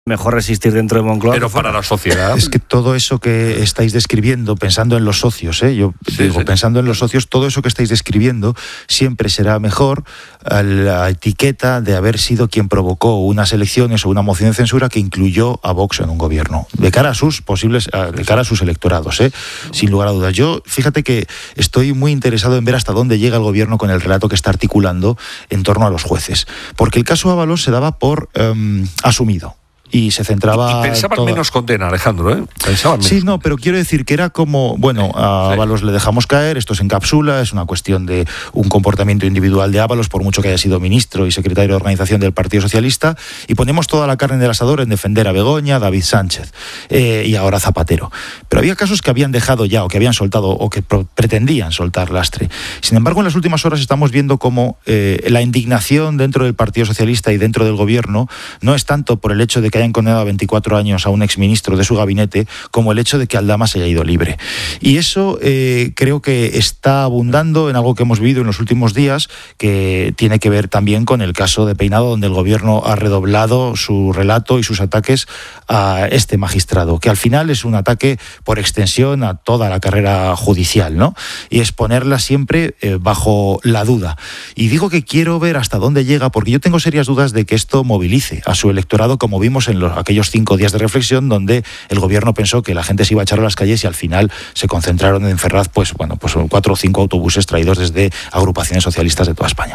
mejor resistir dentro de Moncloa. Pero para la sociedad. Es que todo eso que estáis describiendo, pensando en los socios, pensando en los socios, todo eso que estáis describiendo siempre será mejor a la etiqueta de haber sido quien provocó unas elecciones o una moción de censura que incluyó a Vox en un gobierno, de cara a sus electorados, sin lugar a dudas. Yo, fíjate que estoy muy interesado en ver hasta dónde llega el gobierno con el relato que está articulando en torno a los jueces, porque el caso Ábalos se daba por asumido. Y se centraba... Y pensaban menos condena, Alejandro, ¿eh? Pensaban menos. Sí, no, pero quiero decir que era como, bueno, a Ábalos le dejamos caer, esto se encapsula, es una cuestión de un comportamiento individual de Ábalos, por mucho que haya sido ministro y secretario de organización del Partido Socialista, y ponemos toda la carne del asador en defender a Begoña, David Sánchez y ahora Zapatero. Pero había casos que habían dejado ya, o que habían soltado, o que pretendían soltar lastre. Sin embargo, en las últimas horas estamos viendo cómo la indignación dentro del Partido Socialista y dentro del gobierno no es tanto por el hecho de que hayan condenado a 24 años a un exministro de su gabinete, como el hecho de que Aldama se haya ido libre. Y eso creo que está abundando en algo que hemos vivido en los últimos días, que tiene que ver también con el caso de Peinado, donde el gobierno ha redoblado su relato y sus ataques a este magistrado, que al final es un ataque por extensión a toda la carrera judicial, ¿no? Y es ponerla siempre bajo la duda. Y digo que quiero ver hasta dónde llega, porque yo tengo serias dudas de que esto movilice a su electorado, como vimos en aquellos 5 días de reflexión donde el gobierno pensó que la gente se iba a echar a las calles y al final se concentraron en Ferraz, pues 4 o 5 autobuses traídos desde agrupaciones socialistas de toda España.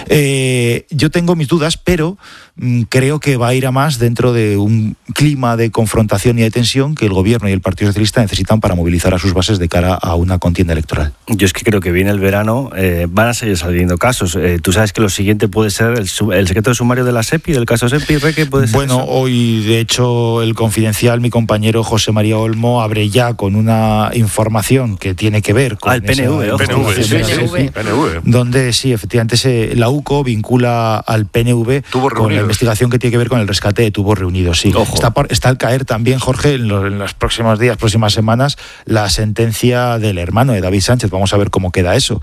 Yo tengo mis dudas, pero creo que va a ir a más dentro de un clima de confrontación y de tensión que el gobierno y el Partido Socialista necesitan para movilizar a sus bases de cara a una contienda electoral. Yo es que creo que viene el verano, van a seguir saliendo casos. Tú sabes que lo siguiente puede ser el secreto de sumario de la SEPI, del caso SEPI, ¿qué puede ser? Bueno, eso? Hoy, de hecho, el Confidencial, mi compañero José María Olmo, abre ya con una información que tiene que ver con el PNV, PNV. Donde sí, efectivamente, la UCO vincula al PNV con la investigación que tiene que ver con el rescate de tubos reunidos. Sí. Está al caer también, Jorge, en los próximos días, próximas semanas, la sentencia del hermano de David Sánchez. Vamos a ver cómo queda eso.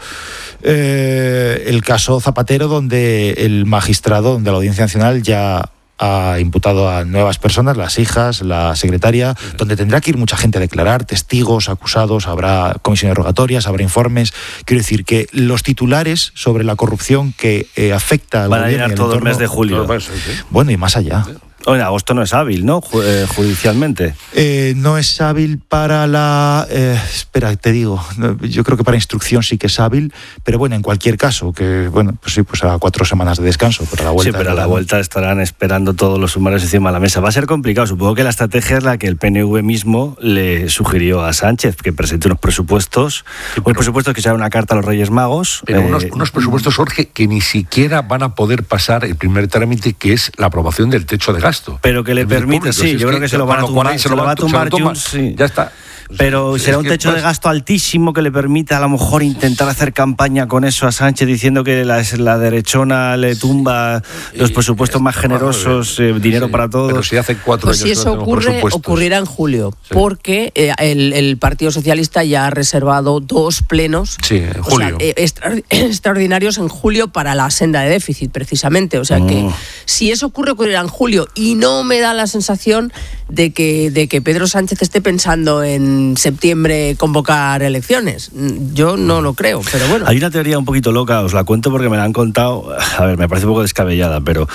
El caso Zapatero, donde el magistrado, donde la Audiencia Nacional ya ha imputado a nuevas personas, las hijas, la secretaria, donde tendrá que ir mucha gente a declarar, testigos, acusados, habrá comisiones rogatorias, habrá informes. Quiero decir que los titulares sobre la corrupción que afecta al van gobierno... Van a llenar todo el mes de julio. Bueno, y más allá. En agosto no es hábil, ¿no? Judicialmente. No es hábil para la... espera, te digo. Yo creo que para instrucción sí que es hábil, pero bueno, en cualquier caso, que bueno, pues sí, pues a 4 semanas de descanso, pero a la vuelta... Sí, pero a la vuelta estarán esperando todos los sumarios encima de la mesa. Va a ser complicado. Supongo que la estrategia es la que el PNV mismo le sugirió a Sánchez, que presente unos presupuestos, unos presupuestos que sean una carta a los Reyes Magos. Pero unos presupuestos, Jorge, que ni siquiera van a poder pasar el primer trámite, que es la aprobación del techo de gasto. Pero que le permite, sí, yo creo que se lo van a tumbar, se lo va a tumbar Junts, sí. Ya está. Pero será un techo de gasto altísimo que le permita a lo mejor intentar hacer campaña con eso a Sánchez, diciendo que la derechona le tumba los presupuestos más generosos, dinero para todos. Pero si hace 4 años si eso ocurrirá en julio, porque el Partido Socialista ya ha reservado 2 plenos en julio. Extraordinarios en julio para la senda de déficit, precisamente. O sea que si eso ocurrirá en julio, y no me da la sensación de que Pedro Sánchez esté pensando en septiembre convocar elecciones. Yo no lo creo, pero bueno. Hay una teoría un poquito loca, os la cuento porque me la han contado. A ver, me parece un poco descabellada, pero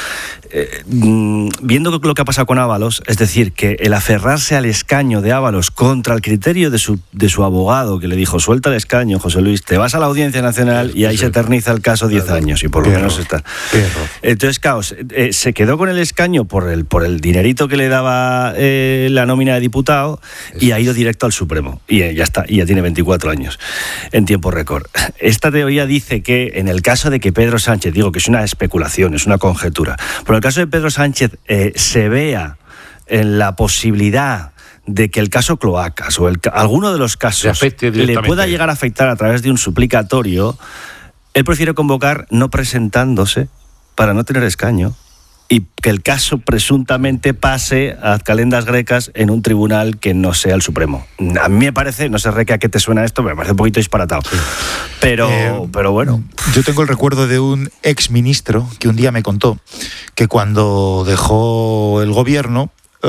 viendo lo que ha pasado con Ábalos, es decir, que el aferrarse al escaño de Ábalos contra el criterio de su abogado, que le dijo, suelta el escaño, José Luis, te vas a la Audiencia Nacional y ahí se eterniza el caso 10 años, y por lo menos está. Entonces, caos, se quedó con el escaño por el dinerito que le daba la nómina de diputado, y ha ido directo al Supremo, y ya está, y ya tiene 24 años en tiempo récord. Esta teoría dice que en el caso de que Pedro Sánchez, digo que es una especulación, es una conjetura, pero en el caso de Pedro Sánchez se vea en la posibilidad de que el caso Cloacas o alguno de los casos le pueda llegar a afectar a través de un suplicatorio, él prefiere convocar no presentándose para no tener escaño, y que el caso presuntamente pase a calendas grecas en un tribunal que no sea el Supremo. A mí me parece, no sé, Reque, a qué te suena esto, me parece un poquito disparatado. Sí. Pero bueno. Yo tengo el recuerdo de un exministro que un día me contó que cuando dejó el gobierno